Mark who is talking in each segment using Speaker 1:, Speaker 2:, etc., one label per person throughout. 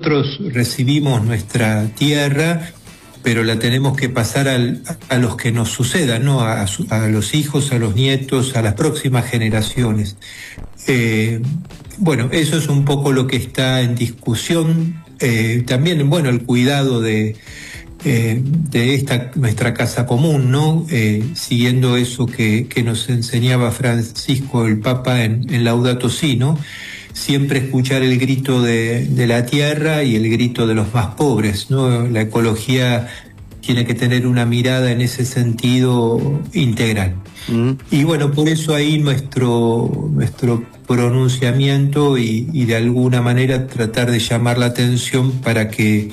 Speaker 1: nosotros recibimos nuestra tierra, pero la tenemos que pasar a los que nos sucedan, ¿no? A los hijos, a los nietos, a las próximas generaciones. Bueno, eso es un poco lo que está en discusión. También, bueno, el cuidado de nuestra casa común, ¿no? Siguiendo eso que nos enseñaba Francisco el Papa en Laudato Si, ¿no? Siempre escuchar el grito de la tierra y el grito de los más pobres, ¿no? La ecología tiene que tener una mirada en ese sentido integral. Y bueno, por eso ahí nuestro pronunciamiento y de alguna manera tratar de llamar la atención para que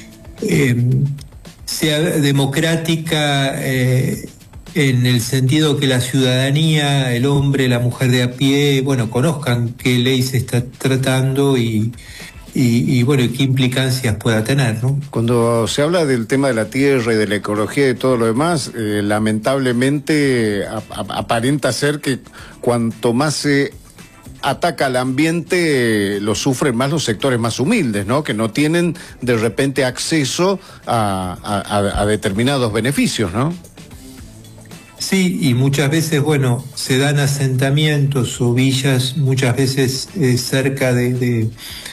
Speaker 1: sea democrática en el sentido que la ciudadanía, el hombre, la mujer de a pie, bueno, conozcan qué ley se está tratando y bueno, qué implicancias pueda tener, ¿no?
Speaker 2: Cuando se habla del tema de la tierra y de la ecología y de todo lo demás, lamentablemente aparenta ser que cuanto más se ataca al ambiente, lo sufren más los sectores más humildes, ¿no? Que no tienen de repente acceso a determinados beneficios, ¿no?
Speaker 1: Sí, y muchas veces, bueno, se dan asentamientos o villas, muchas veces cerca de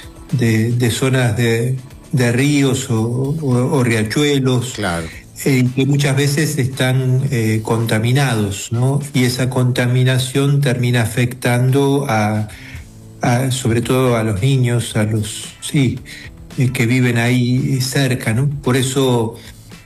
Speaker 1: zonas de ríos o riachuelos,
Speaker 2: claro,
Speaker 1: que muchas veces están contaminados, ¿no? Y esa contaminación termina afectando sobre todo a los niños, que viven ahí cerca, ¿no? Por eso,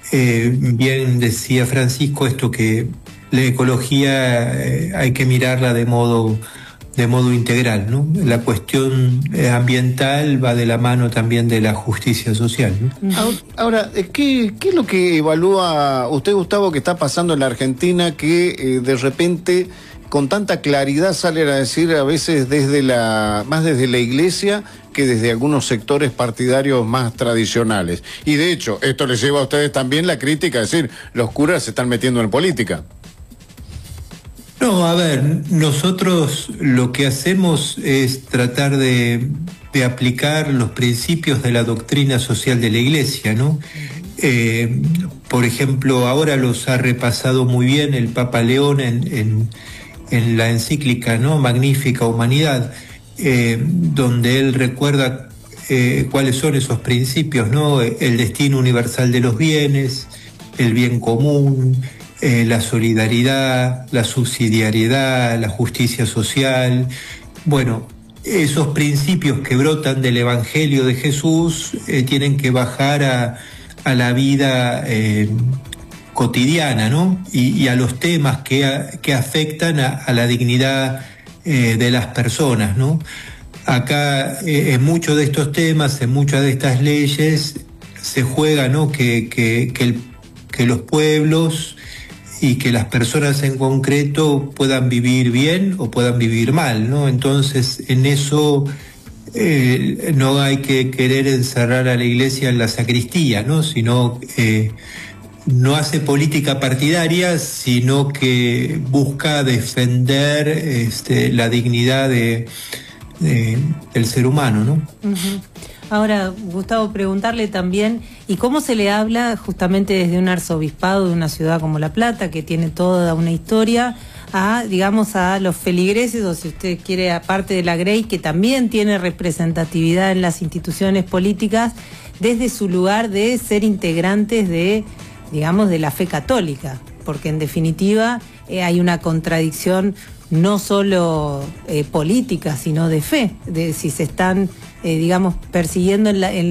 Speaker 1: bien decía Francisco, esto que la ecología hay que mirarla de modo integral, ¿no? La cuestión ambiental va de la mano también de la justicia social, ¿no?
Speaker 2: Ahora, ¿qué es lo que evalúa usted, Gustavo, que está pasando en la Argentina, que de repente con tanta claridad salen a decir a veces más desde la iglesia que desde algunos sectores partidarios más tradicionales? Y de hecho, esto les lleva a ustedes también la crítica, es decir, los curas se están metiendo en política.
Speaker 1: No, a ver, nosotros lo que hacemos es tratar de aplicar los principios de la doctrina social de la Iglesia, ¿no? Por ejemplo, ahora los ha repasado muy bien el Papa León en la encíclica, ¿no? Magnífica Humanidad, donde él recuerda cuáles son esos principios, ¿no? El destino universal de los bienes, el bien común, la solidaridad, la subsidiariedad, la justicia social. Bueno, esos principios que brotan del Evangelio de Jesús tienen que bajar a la vida cotidiana, ¿no? Y a los temas que afectan a la dignidad de las personas, ¿no? Acá en muchos de estos temas, en muchas de estas leyes, se juega, ¿no? Que los pueblos y que las personas en concreto puedan vivir bien o puedan vivir mal, ¿no? Entonces, en eso no hay que querer encerrar a la iglesia en la sacristía, ¿no? Sino no hace política partidaria, sino que busca defender la dignidad del ser humano, ¿no?
Speaker 3: Uh-huh. Ahora, Gustavo, preguntarle también, ¿y cómo se le habla justamente desde un arzobispado de una ciudad como La Plata, que tiene toda una historia, digamos, a los feligreses, o si usted quiere, aparte de la Grey, que también tiene representatividad en las instituciones políticas, desde su lugar de ser integrantes de la fe católica? Porque en definitiva hay una contradicción no solo política, sino de fe, de si se están, persiguiendo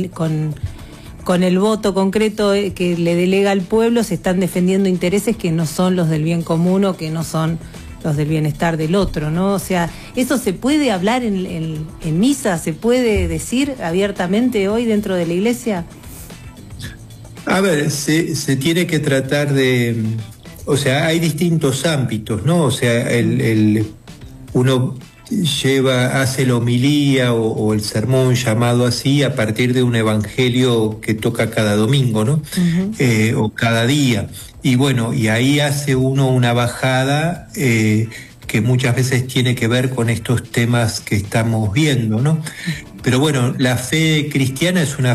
Speaker 3: con el voto concreto que le delega al pueblo, se están defendiendo intereses que no son los del bien común o que no son los del bienestar del otro, ¿no? O sea, ¿eso se puede hablar en misa? ¿Se puede decir abiertamente hoy dentro de la iglesia?
Speaker 1: A ver, se tiene que tratar de... O sea, hay distintos ámbitos, ¿no? O sea, uno hace la homilía o el sermón llamado así a partir de un evangelio que toca cada domingo, ¿no? Uh-huh. O cada día. Y bueno, y ahí hace uno una bajada que muchas veces tiene que ver con estos temas que estamos viendo, ¿no? Pero bueno, la fe cristiana es una